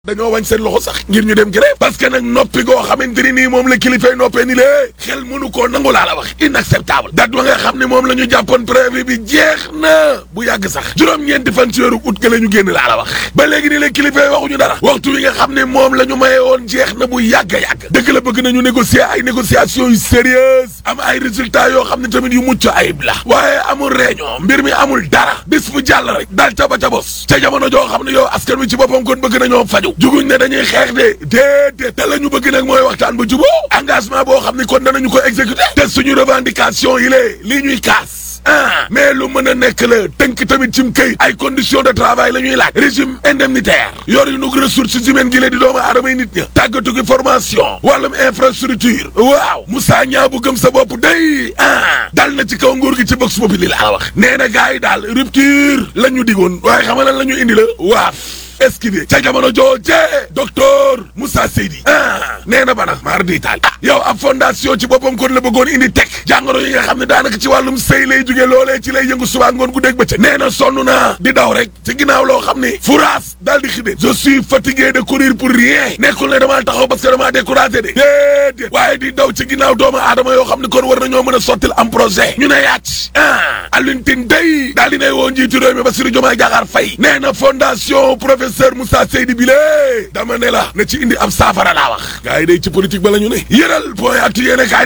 dañoo wañ seen loxo sax ngir ñu dem grève parce que nag noppi goo xamante ni nii moom la kilifay noppee ni lée xel mënu koo nangu laa la wax inacceptable date wa nga xam ne moom la ñu jàppoon préavis bi jeex na bu yàgg sax juróom-ñeenti fan ci weeru août ga la ñu génn laa la wax ba léegi ni la kilifay waxuñu dara waxtu wi nga xam ne moom la ñu maye woon jeex na bu yàgg-yàgg dëgg la bëgg nañu négocier ay négociations yu sérieuses am ay résultats yoo xam ne tamit yu mucc ayib la waaye amul réunion mbir mi amul dara bis bu jàll rek daal ca ba ca bos ca jamono joo xam ne yow askan wi ci boppam kon bëgg nañoo faju juguñ ne dañuy xeex de déedéet te la ñu bëgg nag mooy waxtaan ba juboo engagement boo xam ni kon danañu ko exécuter te suñu revendication yi lée lii ñuy kaas mais lu mën a nekk la tënk tamit cim këyit ay conditions de travail la ñuy laaj régime indemnitaire yor yu nug ressources humaines gi lee di doomu aadama yi nit ña tàggatu gi formation wàllum infrastructure waaw Moussa Niang bu gëm sa bopp day dal na ci kaw nguur gi ci Vox Populi laa la wax nee na gars yi daal rupture la ñu digoon waaye xam nga lan la ñu indi la waaf esquivé ca jamono jooje docteur Moussa Seydi nee na bana maar di taal yow ab fondation ci boppam kon la bëggoon indi teg jàngoro yi nga xam ne daanaka ci wàllum sëy lay jóge loolee ci lay yëngu suba ngoon gu dégg bëccëg nee na sonn naa di daw rek ci ginnaaw loo xam ne furaas daal di xidee je suis fatigué de courir pour rien nekkul ne damaa taxaw parce que damaa découragé de déedéet waaye di daw ci ginnaaw doomu aadama yoo xam ne kon war nañoo mën a sottil am projet ñu ne yàcc Alioune Tine day daal di ne woo njiitu réew mi Bassirou Diomaye Diakhar Faye nee na fondation professeur Moussa Seydi bi lée dama ne la na ci indi ab saafara laa wax gars yi day ci politique ba la ñu ne yëral point actu yéene kaay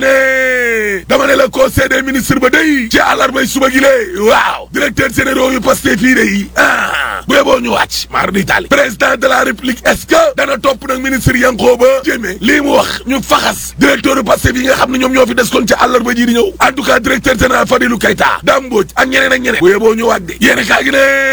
ne dama ne la conseil des ministres ba day ci àllarbay suba gi lée waaw directeur généraux yu Pastef fii day bu yeboo ñu wàcc maar di tali président de la république est-ce que dana topp nag ministre Yankhoba Diémé lii mu wax ñu faxas directeur yu Pastef yi nga xam ne ñoom ñoo fi des kon ci àllarba ji di ñëw en tout cas directeur général Fadilou Keita Dame Mbodj ak ñeneen ak ñeneen bu yeboo ñu wàcc de yéene kaay gi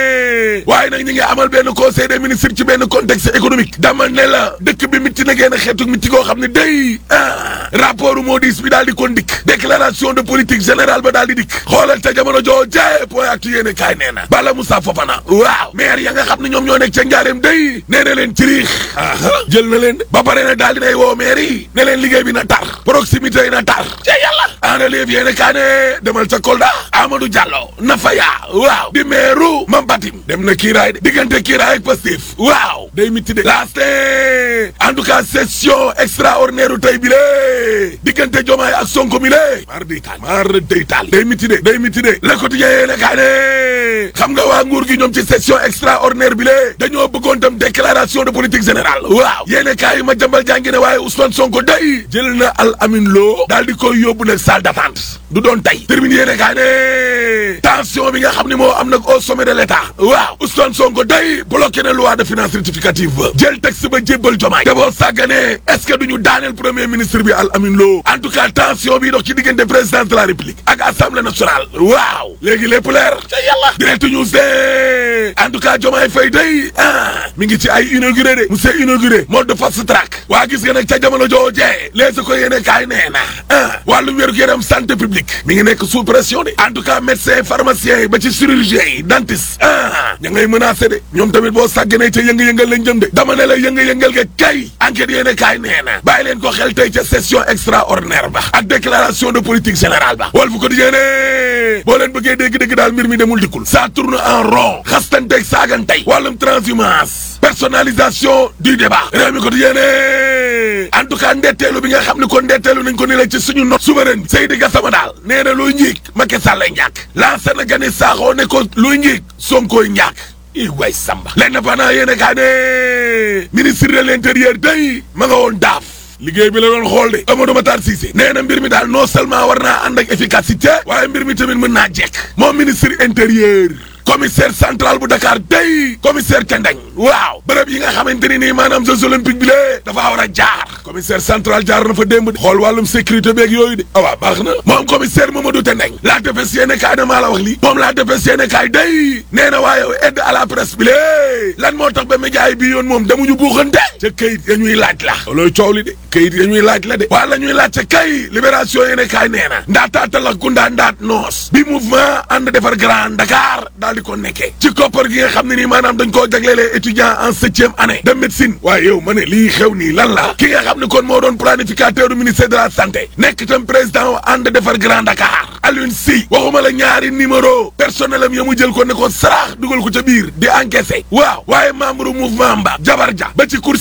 ne waaye nag ñi ngi amal benn conseil des ministres ci benn contexte économique dama ne la dëkk bi mitti na génn xeetu mitti koo xam ne day rapport Moody's bi daal di kon dikk déclaration de politique générale ba daal di dikk xoolal te jamono joo jaay point actu yéene kaay nee na Bala Moussa Fofana waaw maire ya nga xam ne ñoom ñoo nekk ca njaareem day nee na leen ci riix jël na leen ba pare na daal di nay woo maire yi ne leen liggéey bi na tar proximité yi na tar ca yàlla enrelief yéene kaay ne demal ca Kolda Amadou Diallo Nafaya waaw di maire Mambatim dem na kiiraay de diggante kiiraay ak Pastef waaw day mitti de laaste en tout cas session extraordinaire tey bi lée diggante Diomaye ak Sonko mi lée maar day taal day mitti de Le Quotidien yéene kaay ne xam nga waa nguur gi ñoom ci session extraordinaire bi lée dañoo bëggoon tam déclaration de politique générale waaw yéene kaay yi ma jambal jàngi ne waaye Ousmane Sonko day jël na Al Amin Lo daal di koy yóbbu nag salle d'attente du doon tey termine yéene kaay ne tension bi nga xam ne moo am nag au sommet de l'État waaw Ousmane Sonko day bloqué na loi de finances rectificative ba jël texte ba jébbal Diomaye te boo sàgganee est-ce que duñu daaneel premier ministre bi Al Amin Lo en tout cas tension bi dox ci diggante présidence de la République ak assemblée nationale waaw léegi lépp leer ca yàlla direct news de en tout cas Diomaye Faye day mi ngi ci ay inauguré de monsieur inauguré mode de fast track waa gis nga nag ca jamono joojee les ko yéene kaay nee na wàllum wéru yaram santé publique mi ngi nekk sous pression de en tout cas médecin pharmacien yi ba ci chirurgien yi dentiste ña ngay menacé de ñoom tamit boo sàgganee ca yënga-yëngal lañ jëm de dama ne la yënga-yëngal ga kay enquête yéene kaay nee na bàyyi leen ko xel tey ca session extraordinaire ba ak déclaration de politique générale ba Walf Quotidien ne boo leen bëggee dégg-dégg daal mbir mi demul dikkul ça tourne en rond xastanteeg saagantey wàllum transhumance personnalisation du débat Rewmi Quotidien ne en tout cas ndetteelu bi nga xam ne kon ndetteelu nañ ko ni la ci suñu note souveraine bi Seydi Gassama daal nee na luy njiig Macky Sall lay njàkk lancé na Gane Sakho ne ko luy njiig Sonkoy njàkk i way samba l'Indépendant yéene kaa ne ministre de l'intérieur day ma nga woon daaf liggéey bi la doon xool de Amadou Matar Cissé nee na mbir mi daal non seulement war naa ànd ak efficacité waaye mbir mi tamit mën naa jekk moom ministre intérieur commissaire central bu Dakar day commissaire Tendeng waaw bërëb yi nga xamante ni nii maanaam Jeux olympiques bi lée dafa war a jaar commissaire central jaar na fa démb de xool wàllum sécurité beeg yooyu de waaw baax na moom commissaire Mamadou Tendeng la defes yéene kaay na maa la wax lii moom la defes yéene kaay day nee na waaye aide à la presse bi lée lan moo tax ba média yi bii yoon moom demuñu buuxante ca kayit ya ñuy laaj la loolooy coow li de kayit ya ñuy laaj la de waa la ñuy laaj ca kay libération yéene kaay nee na ndaataatalak gundaa ndaat noos bi mouvement ànd defar Grand Dakar di ko nekkee ci koppar gi nga xam ne nii maanaam dañ koo jaglelee étudiant en 7e année de médecine waaye yow ma ne lii xew nii lan la ki nga xam ne kon moo doon planificateur du ministère de la santé nekk itam président ànd defar Grand Dakar Alioune Sy waxuma la ñaari numéro personnel am ya mu jël ko ne ko saraax dugal ko ca biir di encaissé waaw waaye membre mouvement ba jabar ja ba ci